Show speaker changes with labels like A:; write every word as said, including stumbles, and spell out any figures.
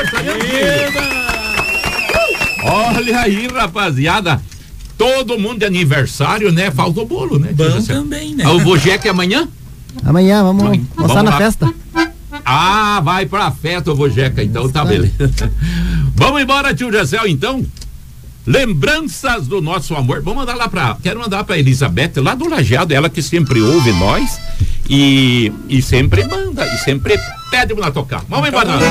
A: aniversário. Olha aí, rapaziada. Todo mundo de aniversário, né? Falta o bolo, né?
B: Bom também, né?
A: O Vojeca é amanhã?
C: Amanhã, vamos
A: Vamos
C: mostrar na
A: lá.
C: festa.
A: Ah, vai pra festa, o Vojeca, então tá beleza. Vamos embora, tio Gessel, então. Lembranças do nosso amor. Vamos mandar lá pra. Quero mandar pra Elizabeth, lá do Lajeado, ela que sempre ouve nós e, e sempre manda, e sempre pede pra tocar. Vamos embora.